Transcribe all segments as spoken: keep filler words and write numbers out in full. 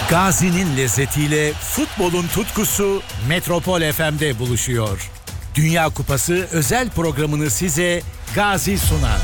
Gazi'nin lezzetiyle futbolun tutkusu Metropol F M'de buluşuyor. Dünya Kupası özel programını size Gazi sunar.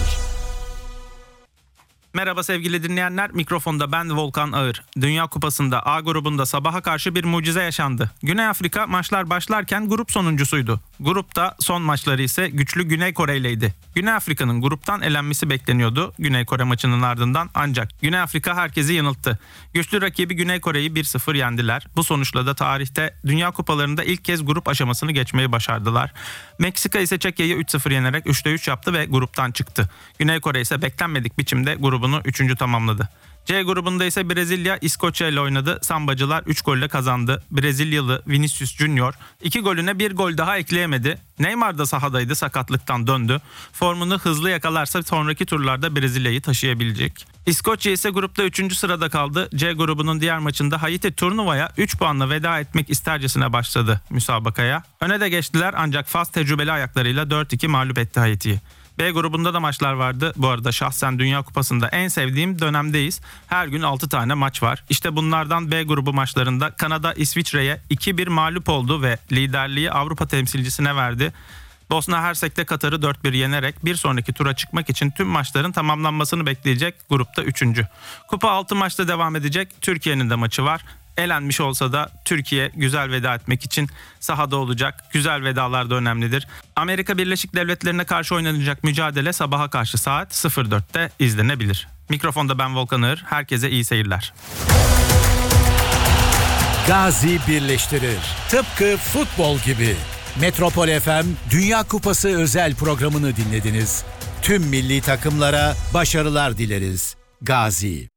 Merhaba sevgili dinleyenler, mikrofonda ben Volkan Ağır. Dünya Kupası'nda A grubunda sabaha karşı bir mucize yaşandı. Güney Afrika maçlar başlarken grup sonuncusuydu. Grupta son maçları ise güçlü Güney Kore ileydi. Güney Afrika'nın gruptan elenmesi bekleniyordu Güney Kore maçının ardından, ancak Güney Afrika herkesi yanılttı. Güçlü rakibi Güney Kore'yi bir sıfır yendiler. Bu sonuçla da tarihte Dünya Kupalarında ilk kez grup aşamasını geçmeyi başardılar. Meksika ise Çekya'yı üç sıfır yenerek üçte üç yaptı ve gruptan çıktı. Güney Kore ise beklenmedik biçimde grubunu üçüncü tamamladı. C grubunda ise Brezilya İskoçya ile oynadı. Sambacılar üç golle kazandı. Brezilyalı Vinicius Junior iki golüne bir gol daha ekleyemedi. Neymar da sahadaydı, sakatlıktan döndü. Formunu hızlı yakalarsa sonraki turlarda Brezilya'yı taşıyabilecek. İskoçya ise grupta üçüncü sırada kaldı. C grubunun diğer maçında Haiti turnuvaya üç puanla veda etmek istercesine başladı müsabakaya. Öne de geçtiler, ancak Fas tecrübeli ayaklarıyla dört iki mağlup etti Haiti'yi. B grubunda da maçlar vardı. Bu arada şahsen Dünya Kupası'nda en sevdiğim dönemdeyiz. Her gün altı tane maç var. İşte bunlardan B grubu maçlarında Kanada İsviçre'ye iki bir mağlup oldu ve liderliği Avrupa temsilcisine verdi. Bosna Hersek'te Katar'ı dört bir yenerek bir sonraki tura çıkmak için tüm maçların tamamlanmasını bekleyecek grupta üçüncü. Kupa altı maçta devam edecek. Türkiye'nin de maçı var. Elenmiş olsa da Türkiye güzel veda etmek için sahada olacak. Güzel vedalar da önemlidir. Amerika Birleşik Devletleri'ne karşı oynanacak mücadele sabaha karşı saat sıfır dörtte izlenebilir. Mikrofonda ben Volkan Ağır. Herkese iyi seyirler. Gazi birleştirir. Tıpkı futbol gibi. Metropol F M Dünya Kupası özel programını dinlediniz. Tüm milli takımlara başarılar dileriz. Gazi.